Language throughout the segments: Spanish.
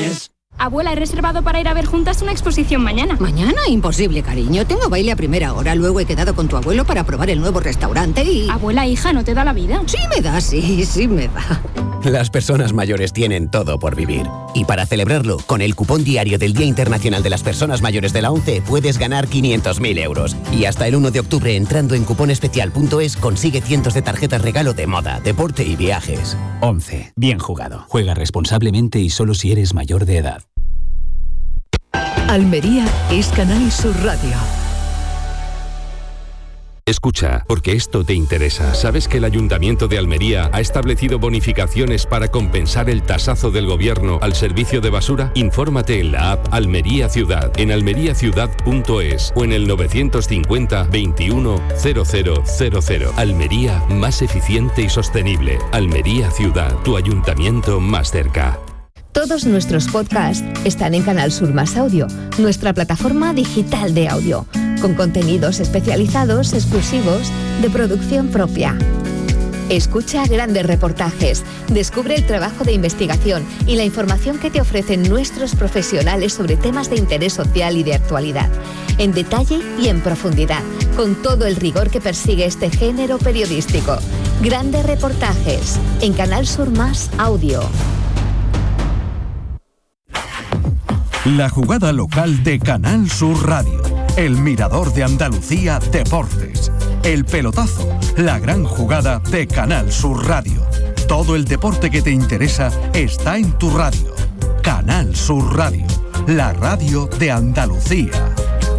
Reyes. Abuela, he reservado para ir a ver juntas una exposición mañana. ¿Mañana? Imposible, cariño. Tengo baile a primera hora. Luego he quedado con tu abuelo para probar el nuevo restaurante y... Abuela, hija, ¿no te da la vida? Sí me da, sí me da. Las personas mayores tienen todo por vivir. Y para celebrarlo, con el cupón diario del Día Internacional de las Personas Mayores de la ONCE puedes ganar 500.000 euros. Y hasta el 1 de octubre, entrando en cuponespecial.es, consigue cientos de tarjetas regalo de moda, deporte y viajes. ONCE. Bien jugado. Juega responsablemente y solo si eres mayor de edad. Almería es Canal Sur Radio. Escucha, porque esto te interesa. ¿Sabes que el Ayuntamiento de Almería ha establecido bonificaciones para compensar el tasazo del gobierno al servicio de basura? Infórmate en la app Almería Ciudad, en almeriaciudad.es o en el 950 21 0000. Almería, más eficiente y sostenible. Almería Ciudad, tu ayuntamiento más cerca. Todos nuestros podcasts están en Canal Sur Más Audio, nuestra plataforma digital de audio, con contenidos especializados, exclusivos, de producción propia. Escucha grandes reportajes, descubre el trabajo de investigación y la información que te ofrecen nuestros profesionales sobre temas de interés social y de actualidad, en detalle y en profundidad, con todo el rigor que persigue este género periodístico. Grandes reportajes en Canal Sur Más Audio. La jugada local de Canal Sur Radio. El Mirador de Andalucía Deportes. El pelotazo. La gran jugada de Canal Sur Radio. Todo el deporte que te interesa está en tu radio. Canal Sur Radio. La radio de Andalucía.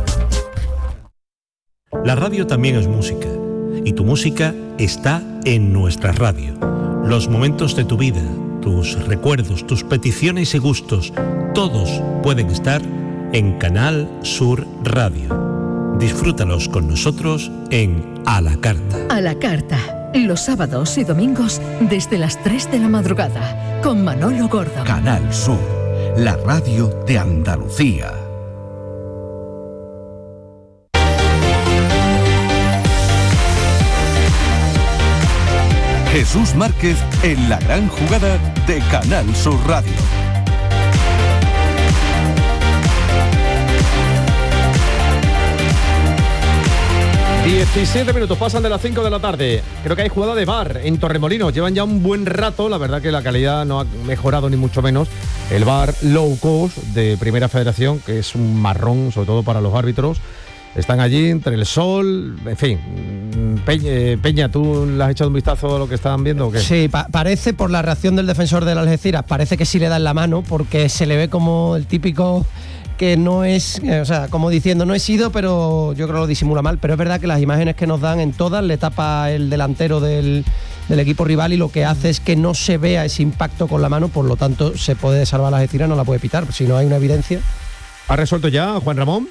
La radio también es música. Y tu música está en nuestra radio. Los momentos de tu vida, tus recuerdos, tus peticiones y gustos, todos pueden estar en Canal Sur Radio. Disfrútalos con nosotros en A la Carta. A la Carta, los sábados y domingos desde las 3 de la madrugada, con Manolo Gordo. Canal Sur, la radio de Andalucía. Jesús Márquez en la gran jugada de Canal Sur Radio. ...17 minutos pasan de las 5 de la tarde. Creo que hay jugada de VAR en Torremolinos. Llevan ya un buen rato. La verdad que la calidad no ha mejorado ni mucho menos. El VAR low cost de Primera Federación, que es un marrón, sobre todo para los árbitros. Están allí entre el sol, en fin. Peña, ¿tú le has echado un vistazo a lo que estaban viendo o qué? Sí, parece, por la reacción del defensor del Algeciras, parece que sí le dan la mano, porque se le ve como el típico que no es, o sea, como diciendo, no he sido, pero yo creo que lo disimula mal. Pero es verdad que las imágenes que nos dan en todas le tapa el delantero del equipo rival y lo que hace es que no se vea ese impacto con la mano, por lo tanto se puede salvar la Algeciras, no la puede pitar, si no hay una evidencia. ¿Ha resuelto ya, Juan Ramón?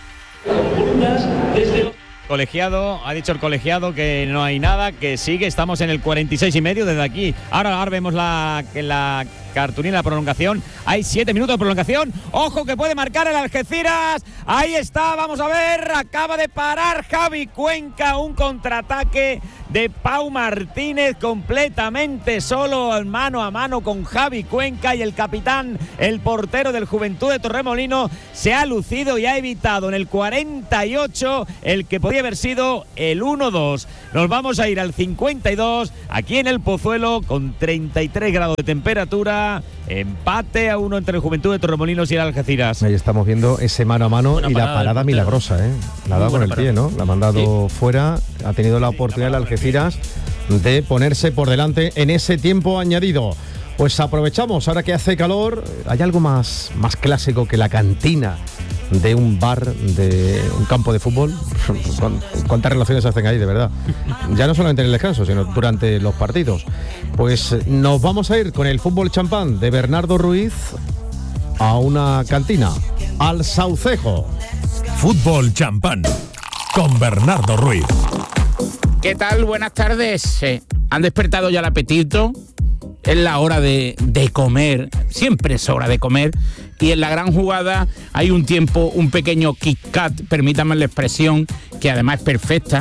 Colegiado, ha dicho el colegiado que no hay nada, que sigue, estamos en el 46,5 desde aquí. Ahora vemos la cartulina de prolongación. Hay 7 minutos de prolongación. Ojo que puede marcar el Algeciras. Ahí está, vamos a ver. Acaba de parar Javi Cuenca. Un contraataque de Pau Martínez completamente solo, mano a mano con Javi Cuenca, y el capitán, el portero del Juventud de Torremolinos, se ha lucido y ha evitado en el 48 el que podría haber sido el 1-2. Nos vamos a ir al 52 aquí en el Pozuelo con 33 grados de temperatura. Empate a 1 entre el Juventud de Torremolinos y el Algeciras. Ahí estamos viendo ese mano a mano. Buena y la parada milagrosa, ¿eh? La ha dado con el pie, ¿no? La ha mandado fuera. Ha tenido la oportunidad el Algeciras de ponerse por delante en ese tiempo añadido. Pues aprovechamos, ahora que hace calor. ¿Hay algo más clásico que la cantina de un bar, de un campo de fútbol? ¿Cuántas relaciones hacen ahí, de verdad? Ya no solamente en el descanso, sino durante los partidos. Pues nos vamos a ir con el fútbol champán de Bernardo Ruiz a una cantina, al Saucejo. Fútbol champán con Bernardo Ruiz. ¿Qué tal? Buenas tardes. ¿Han despertado ya el apetito? Es la hora de comer, siempre es hora de comer, y en la gran jugada hay un tiempo, un pequeño Kit Kat, permítanme la expresión, que además es perfecta,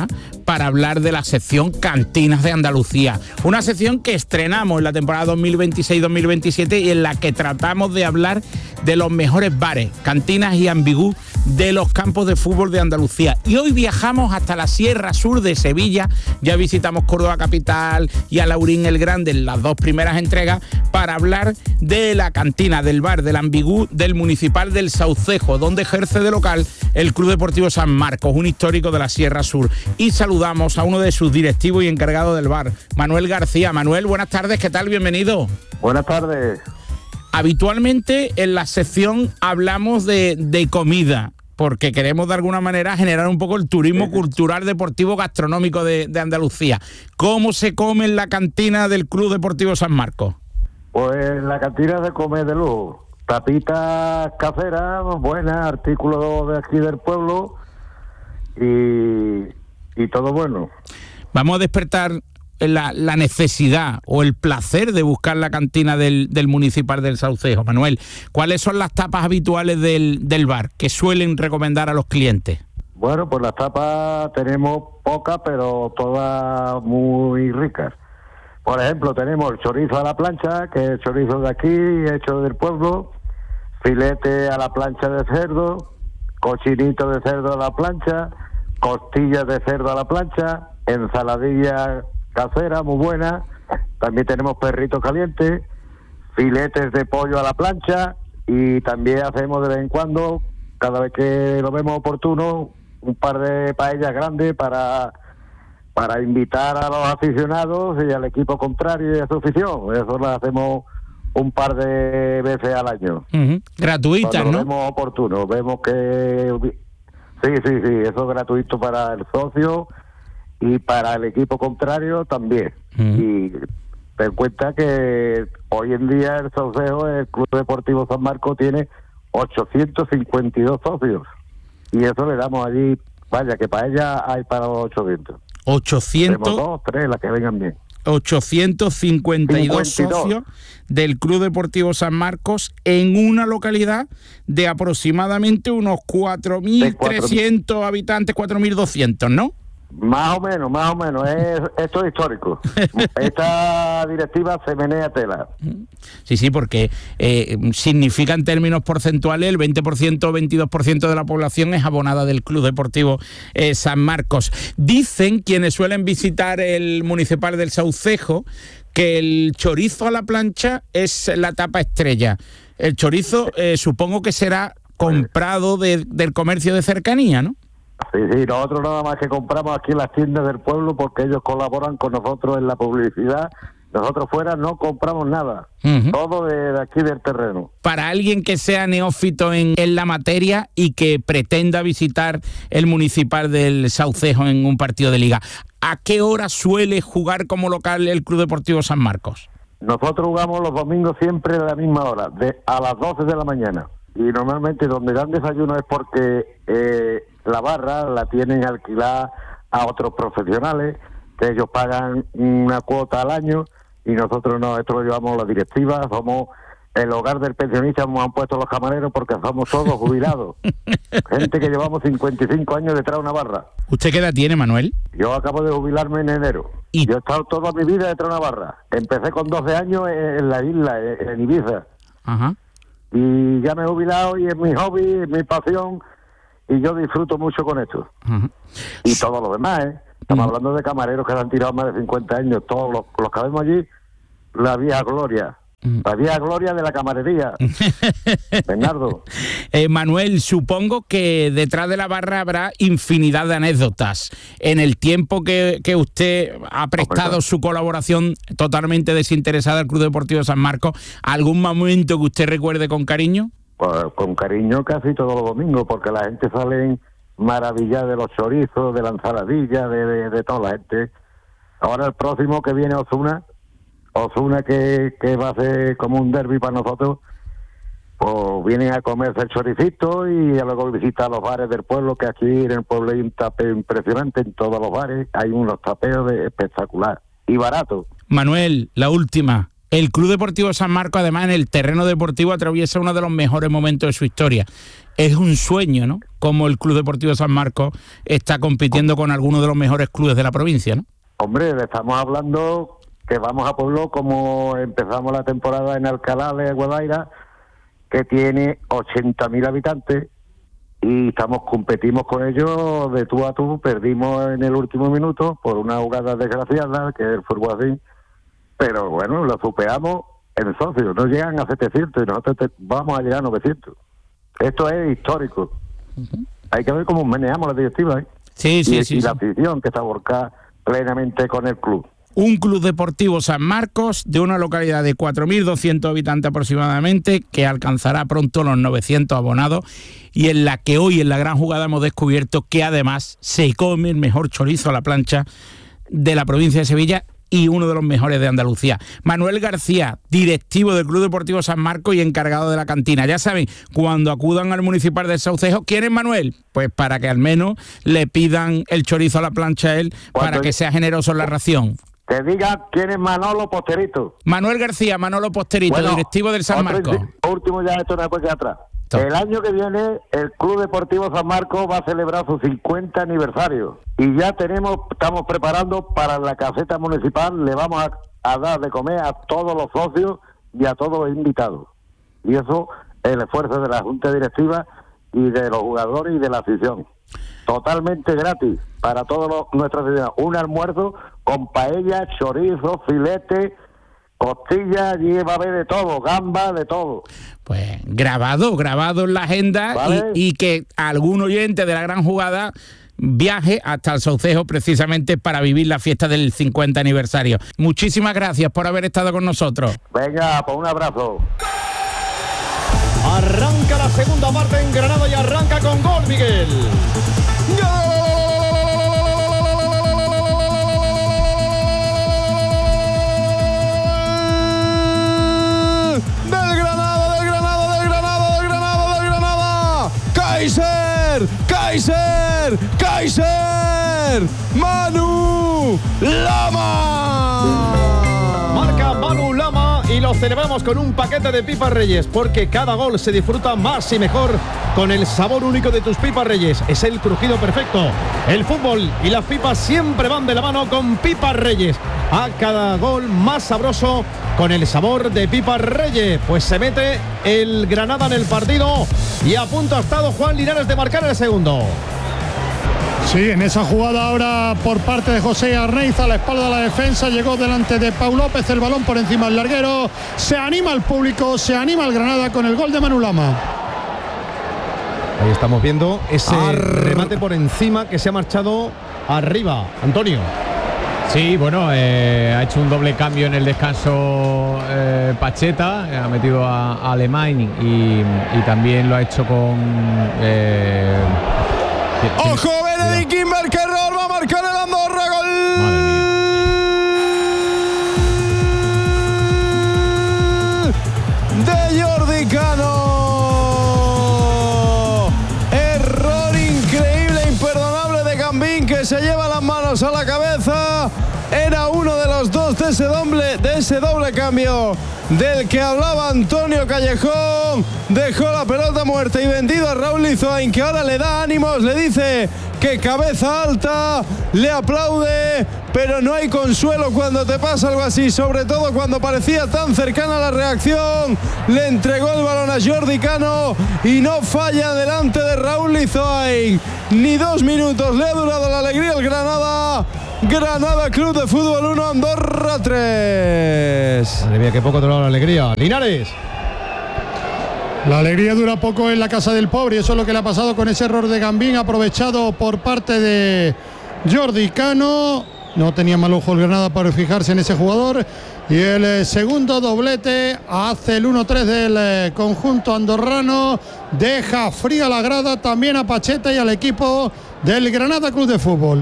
para hablar de la sección Cantinas de Andalucía. Una sección que estrenamos en la temporada 2026-2027 y en la que tratamos de hablar de los mejores bares, cantinas y ambigú de los campos de fútbol de Andalucía. Y hoy viajamos hasta la Sierra Sur de Sevilla, ya visitamos Córdoba capital y Alaurín el Grande en las 2 primeras entregas, para hablar de la cantina, del bar, del ambigú del Municipal del Saucejo, donde ejerce de local el Club Deportivo San Marcos, un histórico de la Sierra Sur. Y saludamos a uno de sus directivos y encargado del bar, Manuel García. Manuel, buenas tardes, ¿qué tal? Bienvenido. Buenas tardes. Habitualmente en la sección hablamos de comida, porque queremos de alguna manera generar un poco el turismo cultural, deportivo, gastronómico de Andalucía. ¿Cómo se come en la cantina del Club Deportivo San Marcos? Pues la cantina se come de lujo. Tapitas caseras, buenas, artículos de aquí del pueblo y todo bueno. Vamos a despertar la necesidad o el placer de buscar la cantina del Municipal del Saucejo. Manuel, ¿cuáles son las tapas habituales del bar que suelen recomendar a los clientes? Bueno, pues las tapas tenemos pocas, pero todas muy ricas. Por ejemplo, tenemos el chorizo a la plancha, que es chorizo de aquí, hecho del pueblo, filete a la plancha de cerdo, cochinito de cerdo a la plancha, costillas de cerdo a la plancha, ensaladilla casera muy buena, también tenemos perritos calientes, filetes de pollo a la plancha, y también hacemos de vez en cuando, cada vez que lo vemos oportuno, un par de paellas grandes para invitar a los aficionados y al equipo contrario y a su afición. Eso lo hacemos un par de veces al año. Gratuitas, ¿no? Lo vemos oportuno, vemos que sí, eso es gratuito para el socio y para el equipo contrario también. Y ten cuenta que hoy en día el Saucejo, el Club Deportivo San Marcos, tiene 852 socios y eso le damos allí, vaya, que para ella hay para los 800. 800, tenemos 2, 3, las que vengan bien. 852 socios del Club Deportivo San Marcos en una localidad de aproximadamente unos 4.300 habitantes, 4.200, ¿no? Más o menos, esto es histórico. Esta directiva se menea tela. Sí, porque significa en términos porcentuales el 20%, 22% de la población es abonada del Club Deportivo San Marcos. Dicen quienes suelen visitar el Municipal del Saucejo que el chorizo a la plancha es la tapa estrella. El chorizo supongo que será comprado del comercio de cercanía, ¿no? Sí, nosotros nada más que compramos aquí en las tiendas del pueblo porque ellos colaboran con nosotros en la publicidad. Nosotros fuera no compramos nada, todo de aquí del terreno. Para alguien que sea neófito en la materia y que pretenda visitar el Municipal del Saucejo en un partido de liga, ¿a qué hora suele jugar como local el Club Deportivo San Marcos? Nosotros jugamos los domingos siempre a la misma hora, a las 12 de la mañana. Y normalmente donde dan desayuno es porque la barra la tienen alquilada a otros profesionales, que ellos pagan una cuota al año y nosotros no, esto lo llevamos la directiva, somos el hogar del pensionista, como han puesto los camareros, porque somos todos jubilados. Gente que llevamos 55 años detrás de una barra. ¿Usted qué edad tiene, Manuel? Yo acabo de jubilarme en enero. Yo he estado toda mi vida detrás de una barra. Empecé con 12 años en la isla, en Ibiza. Ajá. Y ya me he jubilado y es mi hobby, es mi pasión y yo disfruto mucho con esto. Y todo lo demás, Estamos hablando de camareros que han tirado más de 50 años, todos los que vemos allí, la vieja gloria. La vieja gloria de la camarería. Bernardo. Manuel, supongo que detrás de la barra habrá infinidad de anécdotas. En el tiempo que usted ha prestado su colaboración totalmente desinteresada al Club Deportivo San Marcos, ¿algún momento que usted recuerde con cariño? Pues con cariño casi todos los domingos, porque la gente sale maravillada de los chorizos, de la ensaladilla, de toda la gente. Ahora el próximo que viene Osuna que va a ser como un derbi para nosotros, pues vienen a comerse el choricito y luego visitar los bares del pueblo, que aquí en el pueblo hay un tapeo impresionante en todos los bares, hay unos tapeos espectacular y barato. Manuel, la última, El Club Deportivo San Marcos, además, en el terreno deportivo atraviesa uno de los mejores momentos de su historia. Es un sueño, ¿no? Como el Club Deportivo San Marcos está compitiendo con algunos de los mejores clubes de la provincia, ¿no? Hombre, le estamos hablando que vamos a Pueblo como empezamos la temporada en Alcalá de Guadaira, que tiene 80.000 habitantes, y competimos con ellos de tú a tú. Perdimos en el último minuto por una jugada desgraciada, que es el fútbol así, pero bueno, lo superamos en socios. No llegan a 700 y nosotros vamos a llegar a 900. Esto es histórico. Hay que ver cómo manejamos la directiva, ¿eh? Sí. Y la afición que está volcada plenamente con el club. Un Club Deportivo San Marcos de una localidad de 4.200 habitantes aproximadamente, que alcanzará pronto los 900 abonados, y en la que hoy en la gran jugada hemos descubierto que además se come el mejor chorizo a la plancha de la provincia de Sevilla y uno de los mejores de Andalucía. Manuel García, directivo del Club Deportivo San Marcos y encargado de la cantina. Ya saben, cuando acudan al municipal de Saucejo, ¿quién es Manuel? Pues para que al menos le pidan el chorizo a la plancha a él, para que sea generoso en la ración. Que diga quién es Manolo Posterito. Manuel García, Manolo Posterito, bueno, directivo del San Marcos. Último ya, esto no puede atrás. El año que viene el Club Deportivo San Marcos va a celebrar su 50 aniversario y ya estamos preparando para la caseta municipal. Le vamos a dar de comer a todos los socios y a todos los invitados. Y eso es el esfuerzo de la Junta Directiva y de los jugadores y de la afición. Totalmente gratis para todos nuestros aficionados. Un almuerzo con paella, chorizo, filete, costilla, allí va a haber de todo, gamba, de todo. Pues grabado en la agenda, ¿vale? y que algún oyente de la gran jugada viaje hasta el Saucejo precisamente para vivir la fiesta del 50 aniversario. Muchísimas gracias por haber estado con nosotros. Venga, pues un abrazo. Arranca la segunda parte en Granada y arranca con gol, Miguel. ¡Gol! ¡Kaiser! ¡Manu Lama! Marca Manu Lama y lo celebramos con un paquete de pipas Reyes, porque cada gol se disfruta más y mejor con el sabor único de tus pipas Reyes. Es el crujido perfecto. El fútbol y las pipas siempre van de la mano con pipas Reyes. A cada gol más sabroso con el sabor de pipas Reyes. Pues se mete el Granada en el partido y a punto ha estado Juan Linares de marcar el segundo. Sí, en esa jugada ahora por parte de José Arnaiz a la espalda de la defensa, llegó delante de Pau López, el balón por encima del larguero, se anima el público, se anima el Granada con el gol de Manu Lama. Ahí estamos viendo ese remate por encima que se ha marchado arriba, Antonio. Sí, bueno, ha hecho un doble cambio en el descanso Pacheta, ha metido a Alemán y también lo ha hecho con... ¡Ojo, Benedict Kimber, qué error! ¡Va a marcar el Andorra! ¡Gol! Madre mía. De Jordi Cano. Error increíble, imperdonable de Gambín, que se lleva las manos a la cabeza. Era uno de los dos de ese doble cambio del que hablaba Antonio Callejón. Dejó la pelota muerta y vendido a Raúl Lizoain, que ahora le da ánimos, le dice que cabeza alta, le aplaude, pero no hay consuelo cuando te pasa algo así, sobre todo cuando parecía tan cercana la reacción. Le entregó el balón a Jordi Cano y no falla delante de Raúl Lizoain. Ni 2 minutos le ha durado la alegría al Granada. Granada Club de Fútbol 1, Andorra 3. Madre mía, qué poco duró la alegría. Linares. La alegría dura poco en la casa del pobre, y eso es lo que le ha pasado con ese error de Gambín, aprovechado por parte de Jordi Cano. No tenía mal ojo el Granada para fijarse en ese jugador. Y el segundo doblete hace el 1-3 del conjunto andorrano. Deja fría la grada también a Pacheta y al equipo del Granada Club de Fútbol.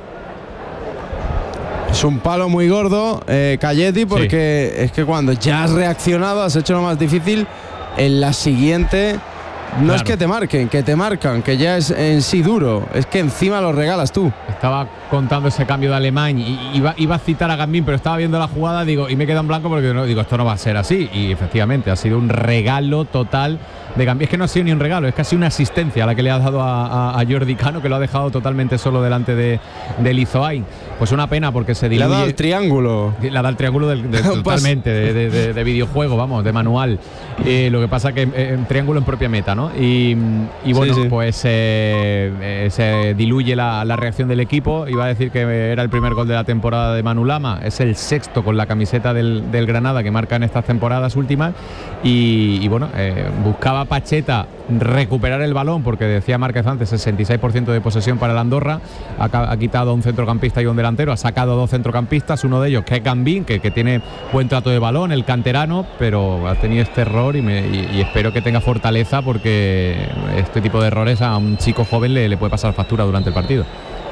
Es un palo muy gordo, Calletti, porque es que cuando ya has reaccionado, has hecho lo más difícil. En la siguiente No es que te marquen, que te marcan, que ya es en sí duro. Es que encima lo regalas tú. Estaba contando ese cambio de Alemán y iba a citar a Gambín, pero estaba viendo la jugada y me queda en blanco porque digo, esto no va a ser así. Y efectivamente ha sido un regalo total de Gambín. Es que no ha sido ni un regalo, es casi una asistencia a la que le ha dado a Jordi Cano, que lo ha dejado totalmente solo delante de Lizoain. Pues una pena porque se diluye. Le ha dado el triángulo. Le ha dado el triángulo totalmente de videojuego, vamos, de manual. Lo que pasa que en triángulo en propia meta, ¿no? Y bueno, sí. Pues se diluye la reacción del equipo. Iba a decir que era el primer gol de la temporada de Manu Lama, es el sexto con la camiseta del Granada que marca en estas temporadas últimas. Y bueno, buscaba Pacheta recuperar el balón porque decía Márquez antes 66% de posesión para el Andorra. Ha quitado a un centrocampista y un delantero, ha sacado a dos centrocampistas, uno de ellos que es Gambín, que tiene buen trato de balón, el canterano, pero ha tenido este error y espero que tenga fortaleza porque este tipo de errores a un chico joven le puede pasar factura durante el partido.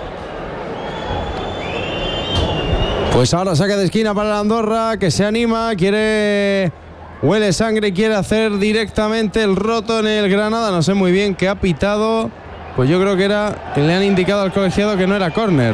Pues ahora saque de esquina para el Andorra, que se anima, huele sangre, quiere hacer directamente el roto en el Granada. No sé muy bien qué ha pitado. Pues yo creo que le han indicado al colegiado que no era córner,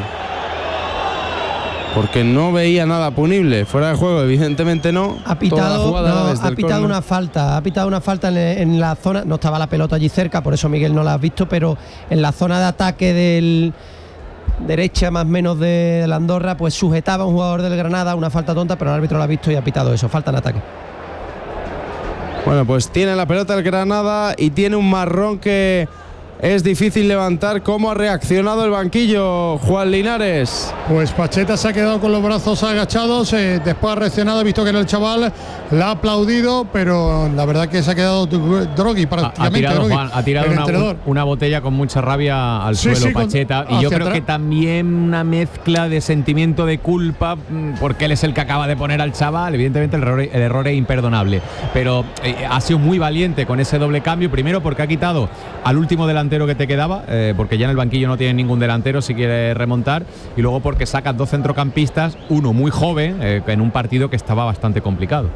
porque no veía nada punible. Fuera de juego, evidentemente no. Ha pitado una falta. Ha pitado una falta en la zona. No estaba la pelota allí cerca, por eso Miguel no la has visto, pero en la zona de ataque del derecha más o menos de la Andorra, pues sujetaba a un jugador del Granada, una falta tonta, pero el árbitro la ha visto y ha pitado eso, falta en ataque. Bueno, pues tiene la pelota el Granada y tiene un marrón que es difícil levantar. ¿Cómo ha reaccionado el banquillo, Juan Linares? Pues Pacheta se ha quedado con los brazos agachados, después ha reaccionado, ha visto que era el chaval, la ha aplaudido, pero la verdad que se ha quedado groggy prácticamente. Ha tirado una botella con mucha rabia al suelo, Pacheta, y yo creo que también una mezcla de sentimiento de culpa, porque él es el que acaba de poner al chaval. Evidentemente el error es imperdonable, pero ha sido muy valiente con ese doble cambio, primero porque ha quitado al último delantero que te quedaba, porque ya en el banquillo no tiene ningún delantero si quiere remontar, y luego porque sacas dos centrocampistas, uno muy joven, en un partido que estaba bastante complicado.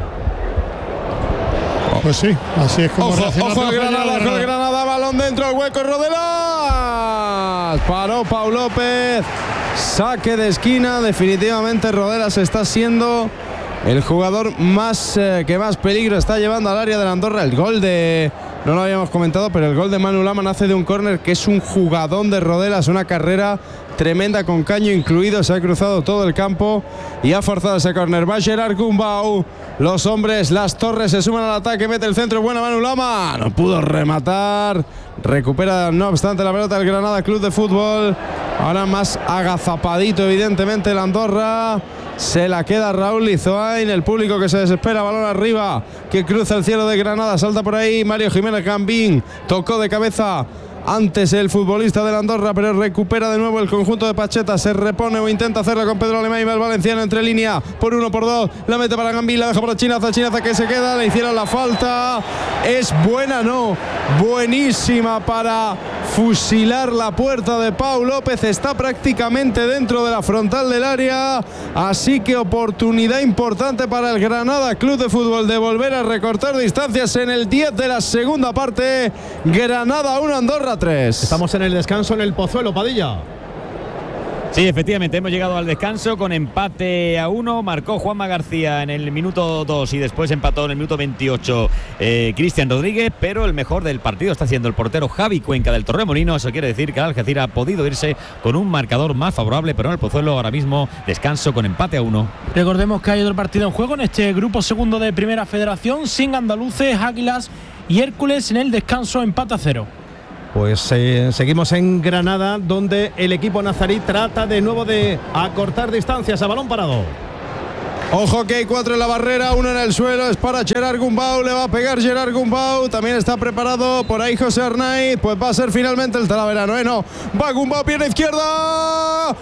Pues sí, así es como ojo el Granada, balón dentro del hueco, Rodelas, paró Pau López, saque de esquina. Definitivamente Rodelas está siendo el jugador que más peligro está llevando al área de la Andorra. El gol no lo habíamos comentado, pero el gol de Manu Lama nace de un córner, que es un jugadón de Rodelas, una carrera tremenda con caño incluido. Se ha cruzado todo el campo y ha forzado ese córner. Va Gerard Gumbau, los hombres, las torres se suman al ataque, mete el centro, buena Manu Lama, no pudo rematar. Recupera no obstante la pelota del Granada Club de Fútbol. Ahora más agazapadito evidentemente el Andorra. Se la queda Raúl Lizoain, el público que se desespera, balón arriba, que cruza el cielo de Granada, salta por ahí Mario Jiménez Gambín, tocó de cabeza antes el futbolista del Andorra, pero recupera de nuevo el conjunto de Pacheta, se repone o intenta hacerlo con Pedro Alemán y va el valenciano entre línea, por uno, por dos, la mete para Gambín, la deja para Chinaza que se queda, le hicieron la falta, es buena, no, buenísima para fusilar la puerta de Pau López, está prácticamente dentro de la frontal del área, así que oportunidad importante para el Granada Club de Fútbol de volver a recortar distancias en el 10 de la segunda parte. Granada 1, Andorra 3. Estamos en el descanso en el Pozuelo, Padilla. Sí, efectivamente, hemos llegado al descanso con empate a 1. Marcó Juanma García en el minuto 2 y después empató en el minuto 28 Cristian Rodríguez, pero el mejor del partido está siendo el portero Javi Cuenca del Torremolinos. Eso quiere decir que el Algeciras ha podido irse con un marcador más favorable, pero en el Pozuelo ahora mismo descanso con empate a 1. Recordemos que hay otro partido en juego en este grupo segundo de Primera Federación, sin andaluces, Águilas y Hércules en el descanso, empate a 0. Pues seguimos en Granada, donde el equipo nazarí trata de nuevo de acortar distancias a balón parado. Ojo que hay 4 en la barrera, 1 en el suelo, es para Gerard Gumbau, le va a pegar Gerard Gumbau, también está preparado por ahí José Arnaiz, pues va a ser finalmente el Talaverano, no, va Gumbau, pierna izquierda,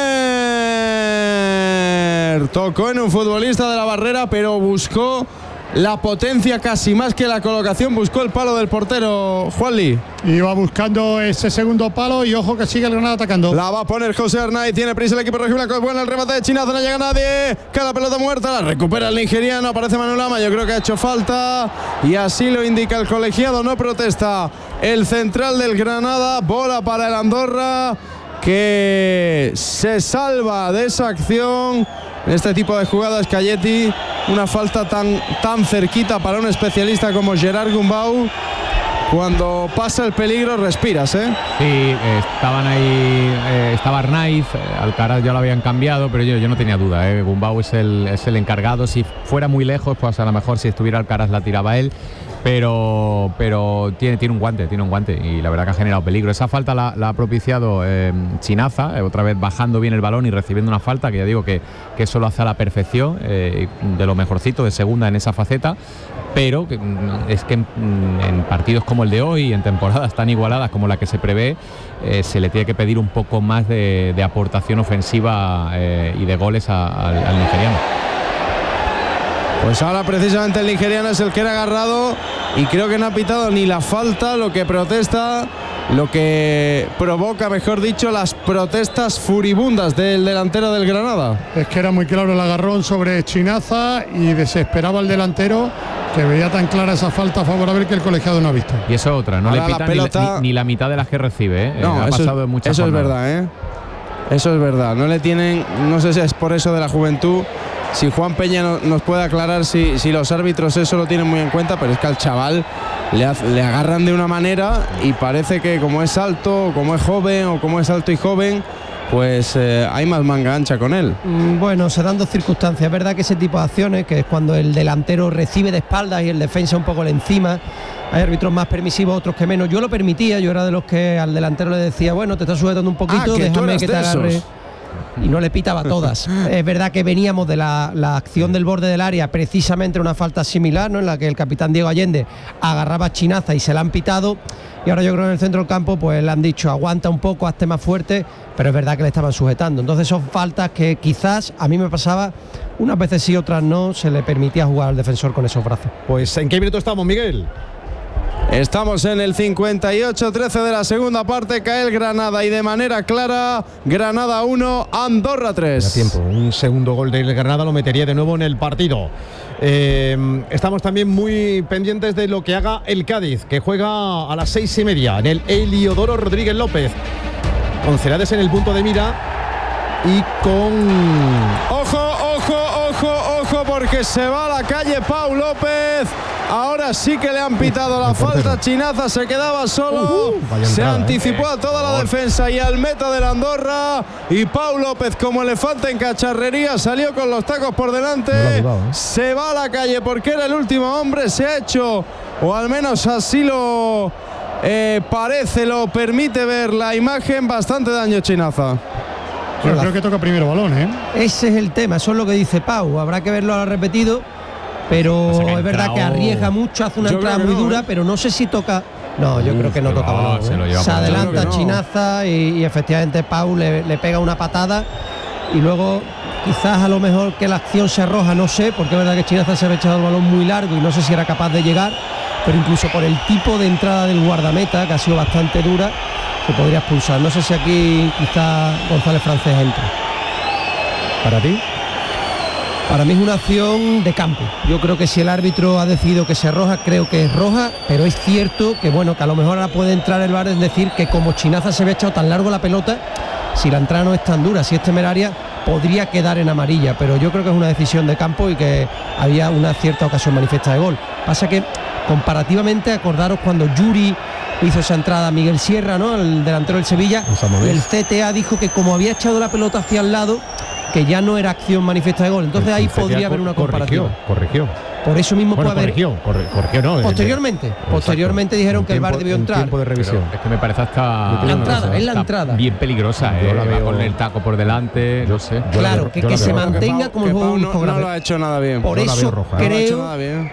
córner, tocó en un futbolista de la barrera, pero buscó la potencia casi más que la colocación. Buscó el palo del portero Juanli. Iba buscando ese segundo palo y ojo que sigue el Granada atacando. La va a poner José Arnaiz. Tiene prisa el equipo rojiblanco. Es bueno el remate de Chinaza. No llega nadie. Cada pelota muerta. La recupera el nigeriano. Aparece Manu Lama. Yo creo que ha hecho falta. Y así lo indica el colegiado. No protesta el central del Granada. Bola para el Andorra, que se salva de esa acción. En este tipo de jugadas, Cayeti, una falta tan cerquita para un especialista como Gerard Gumbau. Cuando pasa el peligro respiras, ¿eh? Sí, estaban ahí, estaba Arnaiz, Alcaraz ya lo habían cambiado, pero yo no tenía duda, ¿eh? Gumbau es el encargado. Si fuera muy lejos, pues a lo mejor si estuviera Alcaraz la tiraba él. Pero tiene un guante y la verdad que ha generado peligro. Esa falta la ha propiciado Chinaza, otra vez bajando bien el balón y recibiendo una falta que ya digo que eso lo hace a la perfección, de lo mejorcito de segunda en esa faceta. Pero es que en partidos como el de hoy, en temporadas tan igualadas como la que se prevé, se le tiene que pedir un poco más de aportación ofensiva y de goles al nigeriano. Pues ahora precisamente el nigeriano es el que era agarrado y creo que no ha pitado ni la falta, lo que protesta, lo que provoca, mejor dicho, las protestas furibundas del delantero del Granada. Es que era muy claro el agarrón sobre Chinaza y desesperaba el delantero, que veía tan clara esa falta favorable que el colegiado no ha visto. Y eso otra, no ahora le pita pelota, ni la mitad de las que recibe, ¿eh? No, ha pasado en muchas Eso jornadas. Es verdad, ¿eh? Eso es verdad. No le tienen, no sé si es por eso de la juventud. Si Juan Peña nos puede aclarar si los árbitros eso lo tienen muy en cuenta, pero es que al chaval le agarran de una manera y parece que como es alto, como es joven o como es alto y joven, pues hay más manga ancha con él. Bueno, se dan dos circunstancias. Es verdad que ese tipo de acciones, que es cuando el delantero recibe de espaldas y el defensa un poco le encima, hay árbitros más permisivos, otros que menos. Yo lo permitía, yo era de los que al delantero le decía, bueno, te estás sujetando un poquito, déjame que te agarre. Y no le pitaba todas. Es verdad que veníamos de la acción del borde del área, precisamente una falta similar, ¿no?, en la que el capitán Diego Allende agarraba a Chinaza y se la han pitado. Y ahora yo creo que en el centro del campo pues le han dicho aguanta un poco, hazte más fuerte, pero es verdad que le estaban sujetando. Entonces son faltas que quizás a mí me pasaba, unas veces sí, otras no, se le permitía jugar al defensor con esos brazos. Pues ¿en qué minuto estamos, Miguel? Estamos en el 58-13 de la segunda parte. Cae el Granada y de manera clara. Granada 1, Andorra 3. Tiempo. Un segundo gol del Granada lo metería de nuevo en el partido. Estamos también muy pendientes de lo que haga el Cádiz, que juega a las 6:30 en el Heliodoro Rodríguez López, con Cerades en el punto de mira y con... Ojo, porque se va a la calle Pau López. Ahora sí que le han pitado la falta. Chinaza se quedaba solo. Se anticipó a toda la defensa y al meta del Andorra. Y Pau López, como elefante en cacharrería, salió con los tacos por delante. Se va a la calle porque era el último hombre. Se ha hecho, o al menos así lo parece, lo permite ver la imagen. Bastante daño Chinaza. Yo creo que toca primero balón, ¿eh? Ese es el tema, eso es lo que dice Pau. Habrá que verlo ahora repetido, pero es verdad que arriesga mucho, hace una entrada muy dura, pero no sé si toca. No, yo creo que no toca balón. Se adelanta Chinaza y efectivamente Pau le pega una patada y luego quizás a lo mejor que la acción se arroja, no sé, porque es verdad que Chinaza se había echado el balón muy largo y no sé si era capaz de llegar, pero incluso por el tipo de entrada del guardameta, que ha sido bastante dura, se podría expulsar. No sé si aquí quizá González Francés entra. ¿Para ti? Para mí es una acción de campo. Yo creo que si el árbitro ha decidido que se roja, creo que es roja, pero es cierto que bueno, que a lo mejor ahora puede entrar el VAR, es decir, que como Chinaza se había echado tan largo la pelota, si la entrada no es tan dura, si es temeraria, podría quedar en amarilla, pero yo creo que es una decisión de campo y que había una cierta ocasión manifiesta de gol. Pasa que comparativamente, acordaros cuando Yuri hizo esa entrada a Miguel Sierra, ¿no?, el delantero del Sevilla, el CTA dijo que como había echado la pelota hacia el lado, que ya no era acción manifiesta de gol. Entonces ahí podría haber una comparativa. Corrigió. Por eso mismo puede haber. Corrigió, no. Posteriormente dijeron que el VAR debió entrar. Tiempo de revisión. Pero es que me parece hasta la entrada. Bien peligrosa, la veo con el taco por delante, no sé. Claro, que se mantenga como el juego. No lo ha hecho nada bien. Por eso creo